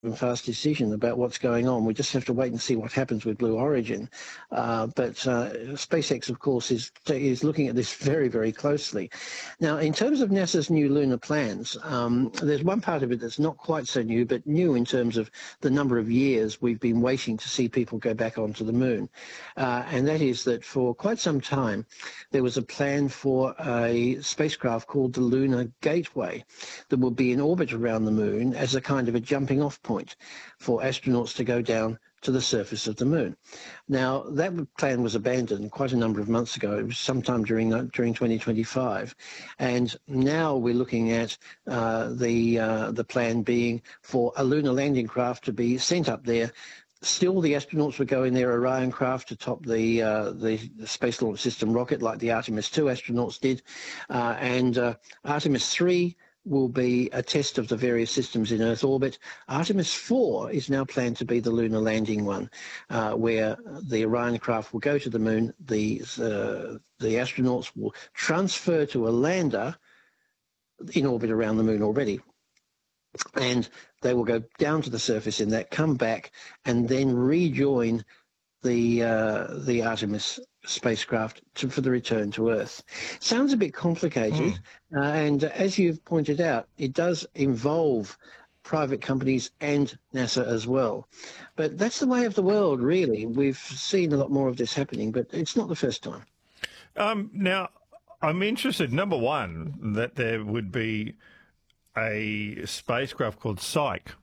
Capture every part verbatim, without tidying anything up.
and fast decision about what's going on. We just have to wait and see what happens with Blue Origin. Uh, but uh, SpaceX, of course, is is looking at this very, very closely. Now, in terms of NASA's new lunar plans, um, there's one part of it that's not quite so new, but new in terms of the number of years we've been waiting to see people go back onto the moon. Uh, and that is that for quite some time, there was a plan for a spacecraft called the Lunar Gateway that will be in orbit around the moon as a kind of a jumping off point point for astronauts to go down to the surface of the moon. Now, that plan was abandoned quite a number of months ago. It was sometime during during twenty twenty-five, and now we're looking at uh, the uh, the plan being for a lunar landing craft to be sent up there. Still, the astronauts would go in their Orion craft to top the, uh, the the Space Launch System rocket, like the Artemis two astronauts did, uh, and uh, Artemis three will be a test of the various systems in Earth orbit. Artemis four is now planned to be the lunar landing one, uh, where the Orion craft will go to the moon, the, uh, the astronauts will transfer to a lander in orbit around the moon already, and they will go down to the surface in that, come back, and then rejoin the uh, the Artemis spacecraft to, for the return to Earth. Sounds a bit complicated, mm. uh, and as you've pointed out, it does involve private companies and NASA as well. But that's the way of the world, really. We've seen a lot more of this happening, but it's not the first time. Um, now, I'm interested, number one, that there would be a spacecraft called Psyche.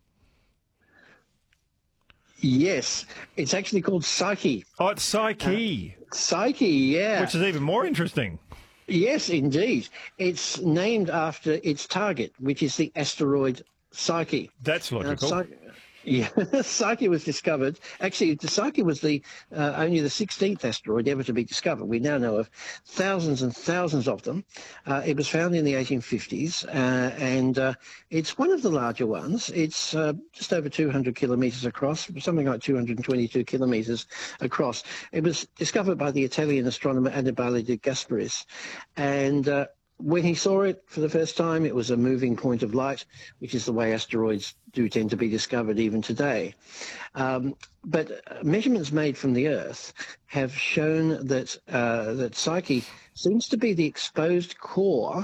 Yes, it's actually called Psyche. Oh, it's Psyche. Uh, Psyche, yeah. Which is even more interesting. Yes, indeed. It's named after its target, which is the asteroid Psyche. That's logical. Uh, Yeah, Psyche was discovered. Actually, the Psyche was the uh, only the sixteenth asteroid ever to be discovered. We now know of thousands and thousands of them. Uh, it was found in the eighteen fifties, uh, and uh, it's one of the larger ones. It's uh, just over two hundred kilometres across, something like two hundred twenty-two kilometres across. It was discovered by the Italian astronomer Annibale de Gasparis, and uh, when he saw it for the first time, it was a moving point of light, which is the way asteroids do tend to be discovered even today. Um, but measurements made from the Earth have shown that uh, that Psyche seems to be the exposed core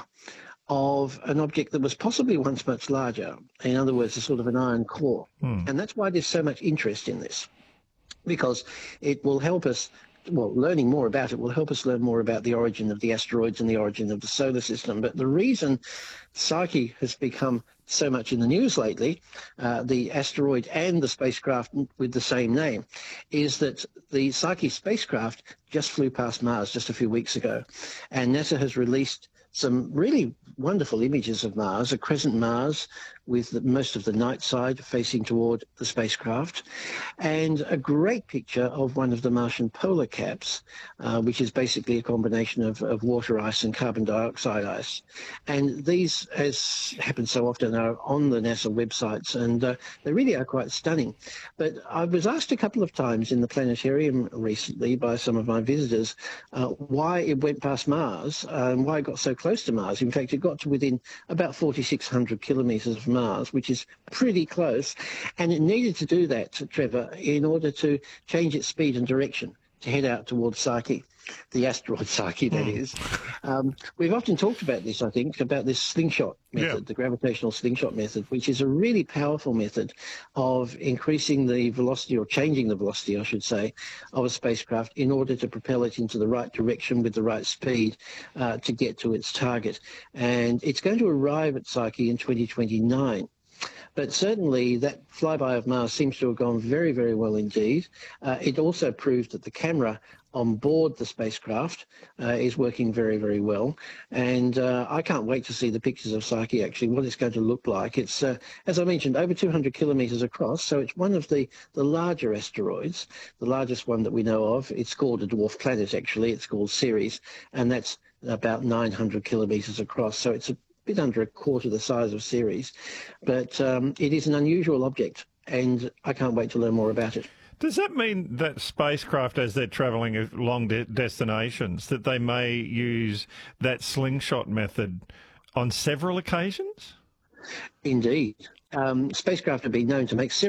of an object that was possibly once much larger. In other words, a sort of an iron core. Hmm. And that's why there's so much interest in this, because it will help us. Well, learning more about it will help us learn more about the origin of the asteroids and the origin of the solar system. But the reason Psyche has become so much in the news lately, uh, the asteroid and the spacecraft with the same name, is that the Psyche spacecraft just flew past Mars just a few weeks ago. And NASA has released some really wonderful images of Mars, a crescent Mars with the, most of the night side facing toward the spacecraft, and a great picture of one of the Martian polar caps, uh, which is basically a combination of, of water ice and carbon dioxide ice. And these, as happens so often, are on the NASA websites, and uh, they really are quite stunning. But I was asked a couple of times in the planetarium recently by some of my visitors uh, why it went past Mars, uh, and why it got so close to Mars. In fact, it got to within about forty-six hundred kilometres of Mars, which is pretty close, and it needed to do that, Trevor, in order to change its speed and direction to head out towards Psyche, the asteroid Psyche, that mm. is. Um, we've often talked about this, I think, about this slingshot method, yeah. the gravitational slingshot method, which is a really powerful method of increasing the velocity, or changing the velocity, I should say, of a spacecraft in order to propel it into the right direction with the right speed uh, to get to its target. And it's going to arrive at Psyche in twenty twenty-nine. But certainly that flyby of Mars seems to have gone very, very well indeed. Uh, it also proved that the camera on board the spacecraft uh, is working very, very well. And uh, I can't wait to see the pictures of Psyche, actually, what it's going to look like. It's, uh, as I mentioned, over two hundred kilometres across, so it's one of the, the larger asteroids, the largest one that we know of. It's called a dwarf planet, actually. It's called Ceres, and that's about nine hundred kilometres across. So it's a bit under a quarter the size of Ceres, but um, it is an unusual object, and I can't wait to learn more about it. Does that mean that spacecraft, as they're travelling long de- destinations, that they may use that slingshot method on several occasions? Indeed. Um, spacecraft have been known to make several